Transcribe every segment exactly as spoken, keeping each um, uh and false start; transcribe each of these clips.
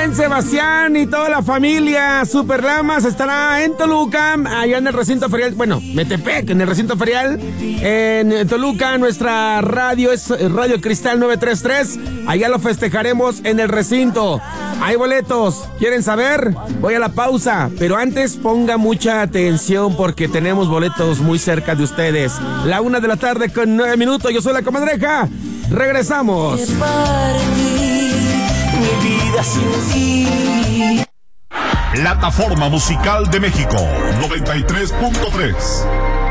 buen Sebastián y toda la familia Super Lamas estará en Toluca, allá en el recinto ferial, bueno, Metepec, en el recinto ferial, en Toluca. Nuestra radio es Radio Cristal nueve tres tres, allá lo festejaremos en el recinto. Hay boletos, ¿quieren saber? Voy a la pausa, pero antes ponga mucha atención porque tenemos boletos muy cerca de ustedes. La una de la tarde con nueve minutos, yo soy la Comadreja. Regresamos. Mi vida sin ti. Plataforma Musical de México noventa y tres punto tres.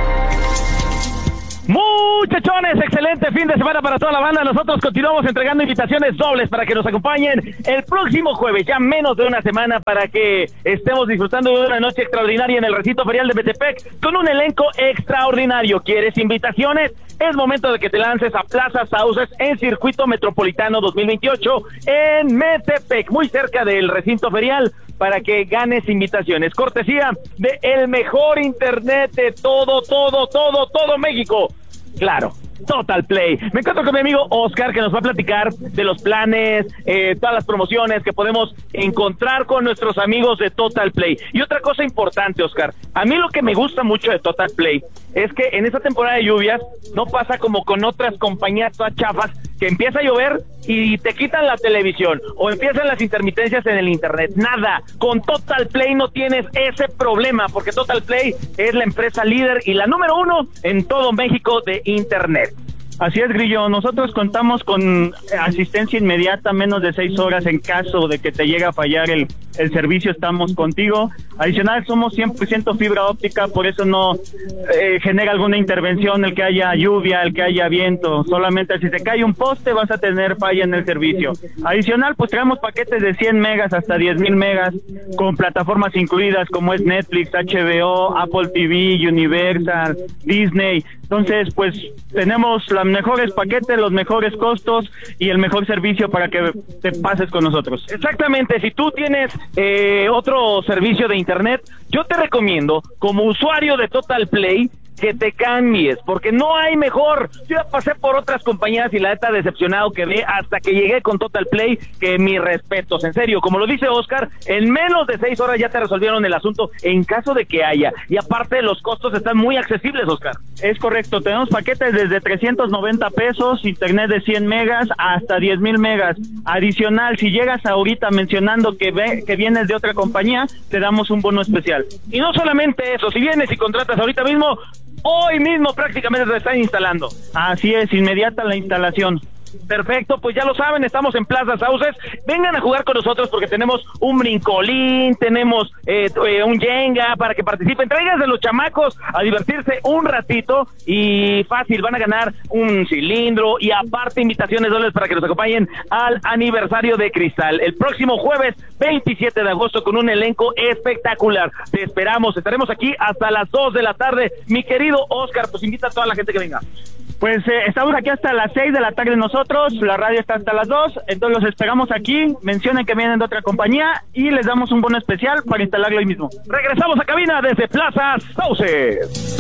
Muchachones, excelente fin de semana para toda la banda. Nosotros continuamos entregando invitaciones dobles para que nos acompañen el próximo jueves, ya menos de una semana, para que estemos disfrutando de una noche extraordinaria en el recinto ferial de Metepec con un elenco extraordinario. ¿Quieres invitaciones? Es momento de que te lances a Plaza Sauces en Circuito Metropolitano dos mil veintiocho en Metepec, muy cerca del recinto ferial, para que ganes invitaciones. Cortesía de el mejor internet de todo, todo, todo, todo México. Claro, Total Play. Me encuentro con mi amigo Oscar, que nos va a platicar de los planes, eh, todas las promociones que podemos encontrar con nuestros amigos de Total Play. Y otra cosa importante, Oscar, a mí lo que me gusta mucho de Total Play es que en esta temporada de lluvias no pasa como con otras compañías todas chafas, que empieza a llover y te quitan la televisión o empiezan las intermitencias en el internet. Nada, con Total Play no tienes ese problema, porque Total Play es la empresa líder y la número uno en todo México de internet. Así es, Grillo, nosotros contamos con asistencia inmediata, menos de seis horas en caso de que te llegue a fallar el, el servicio, estamos contigo. Adicional, somos cien por ciento fibra óptica, por eso no eh, genera alguna intervención el que haya lluvia, el que haya viento. Solamente si te cae un poste vas a tener falla en el servicio. Adicional, pues traemos paquetes de cien megas hasta diez mil megas con plataformas incluidas como es Netflix, H B O, Apple T V, Universal, Disney. Entonces, pues tenemos los mejores paquetes, los mejores costos y el mejor servicio para que te pases con nosotros. Exactamente, si tú tienes eh, otro servicio de internet, yo te recomiendo, como usuario de Total Play, que te cambies, porque no hay mejor. Yo ya pasé por otras compañías y la neta decepcionado quedé hasta que llegué con Total Play, que mis respetos, en serio, como lo dice Oscar, en menos de seis horas ya te resolvieron el asunto en caso de que haya, y aparte los costos están muy accesibles, Oscar. Es correcto, tenemos paquetes desde trescientos noventa pesos, internet de cien megas hasta diez mil megas. Adicional, si llegas ahorita mencionando que, ve, que vienes de otra compañía, te damos un bono especial. Y no solamente eso, si vienes y contratas ahorita mismo, hoy mismo prácticamente se están instalando. Así es, inmediata la instalación. Perfecto, pues ya lo saben, estamos en Plaza Sauces. Vengan a jugar con nosotros porque tenemos un brincolín, tenemos eh, eh, un Jenga para que participen. Tráiganse los chamacos a divertirse un ratito y fácil, van a ganar un cilindro y aparte invitaciones dobles para que nos acompañen al aniversario de Cristal el próximo jueves veintisiete de agosto con un elenco espectacular. Te esperamos, estaremos aquí hasta las dos de la tarde. Mi querido Oscar, pues invita a toda la gente que venga. Pues eh, estamos aquí hasta las seis de la tarde nosotros, la radio está hasta las dos, entonces los esperamos aquí, mencionen que vienen de otra compañía y les damos un bono especial para instalarlo hoy mismo. Regresamos a cabina desde Plaza Sauces.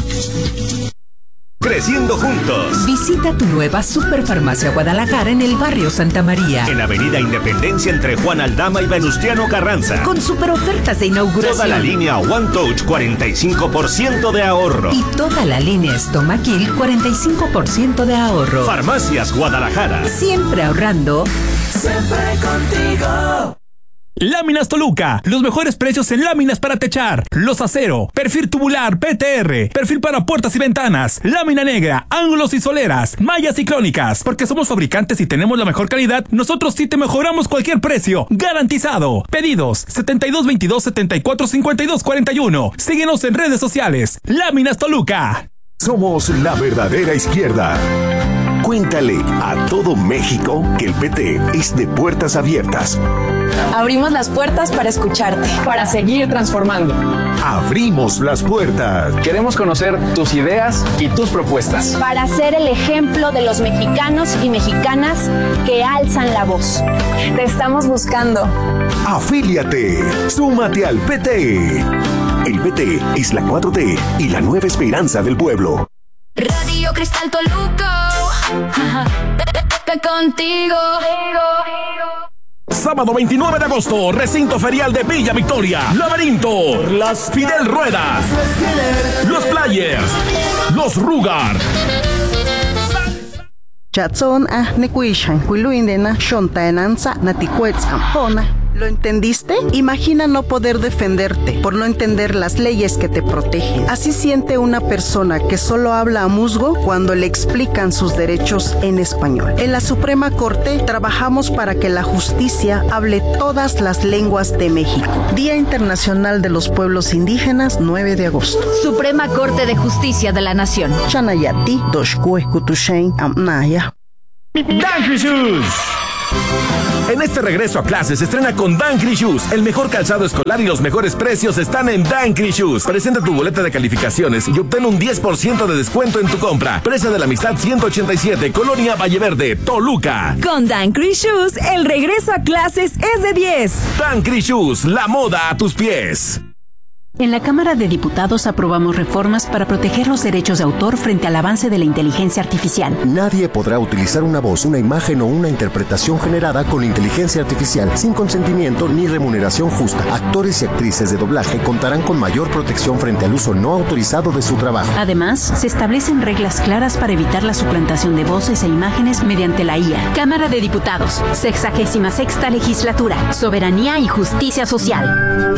Creciendo juntos. Visita tu nueva Superfarmacia Guadalajara en el barrio Santa María. En Avenida Independencia entre Juan Aldama y Venustiano Carranza. Con super ofertas de inauguración. Toda la línea One Touch, cuarenta y cinco por ciento de ahorro. Y toda la línea Stomaquil, cuarenta y cinco por ciento de ahorro. Farmacias Guadalajara. Siempre ahorrando. Siempre contigo. Láminas Toluca, los mejores precios en láminas para techar, los acero, perfil tubular P T R, perfil para puertas y ventanas, lámina negra, ángulos y soleras, mallas y crónicas. Porque somos fabricantes y tenemos la mejor calidad, nosotros sí te mejoramos cualquier precio, garantizado. Pedidos setenta y dos veintidós setenta y cuatro cincuenta y dos cuarenta y uno. Síguenos en redes sociales. Láminas Toluca. Somos la verdadera izquierda. Cuéntale a todo México que el P T es de puertas abiertas. Abrimos las puertas para escucharte, para seguir transformando. Abrimos las puertas. Queremos conocer tus ideas y tus propuestas. Para ser el ejemplo de los mexicanos y mexicanas que alzan la voz. Te estamos buscando. Afíliate. Súmate al P T. El P T es la cuatro T y la nueva esperanza del pueblo. Radio Cristal Toluca. Contigo. Sábado veintinueve de agosto, recinto ferial de Villa Victoria. Laberinto, Fidel Ruedas, Los Players, Los Rugar. Chatson ah nekuishan kuiluindena shontaenanza naticuetz ampona. ¿Lo entendiste? Imagina no poder defenderte por no entender las leyes que te protegen. Así siente una persona que solo habla a musgo cuando le explican sus derechos en español. En la Suprema Corte trabajamos para que la justicia hable todas las lenguas de México. Día Internacional de los Pueblos Indígenas, nueve de agosto. Suprema Corte de Justicia de la Nación. Chanayati, Doshkue, Kutushain, Amnaya. Dankri Shoes. En este regreso a clases se estrena con Dankri Shoes. El mejor calzado escolar y los mejores precios están en Dankri Shoes. Presenta tu boleta de calificaciones y obtén un diez por ciento de descuento en tu compra. Presa de la Amistad ciento ochenta y siete, Colonia Valleverde, Toluca. Con Dankri Shoes, el regreso a clases es de diez. Dankri Shoes, la moda a tus pies. En la Cámara de Diputados aprobamos reformas para proteger los derechos de autor frente al avance de la inteligencia artificial. Nadie podrá utilizar una voz, una imagen o una interpretación generada con inteligencia artificial sin consentimiento ni remuneración justa. Actores y actrices de doblaje contarán con mayor protección frente al uso no autorizado de su trabajo. Además, se establecen reglas claras para evitar la suplantación de voces e imágenes mediante la I A. Cámara de Diputados, sexagésima sexta legislatura, soberanía y justicia social.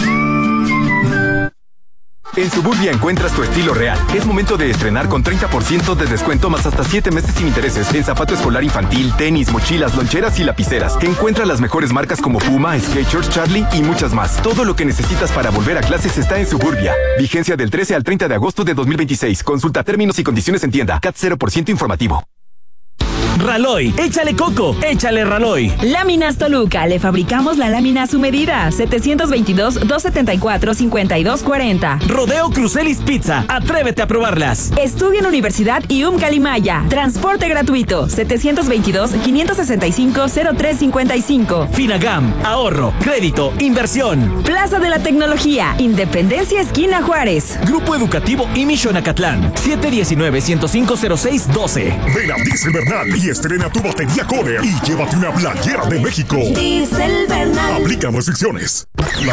En Suburbia encuentras tu estilo real. Es momento de estrenar con treinta por ciento de descuento más hasta siete meses sin intereses en zapato escolar infantil, tenis, mochilas, loncheras y lapiceras. Encuentra las mejores marcas como Puma, Skechers, Charlie y muchas más. Todo lo que necesitas para volver a clases está en Suburbia. Vigencia del trece al treinta de agosto de dos mil veintiséis. Consulta términos y condiciones en tienda. C A T cero por ciento informativo. Raloy, échale coco, échale Raloy. Láminas Toluca, le fabricamos la lámina a su medida. setecientos veintidós, doscientos setenta y cuatro, cincuenta y dos cuarenta. Rodeo Crucelis Pizza, atrévete a probarlas. Estudia en Universidad I U M Calimaya. Transporte gratuito, setecientos veintidós, quinientos sesenta y cinco, cero tres cincuenta y cinco. Finagam, ahorro, crédito, inversión. Plaza de la Tecnología, Independencia Esquina Juárez. Grupo Educativo I M I Xonacatlán, siete diecinueve, ciento cinco, cero seis doce. Ven a Diesel Bernal y estrena tu batería Kohler y llévate una playera de México. Diesel Bernal. Aplican restricciones. La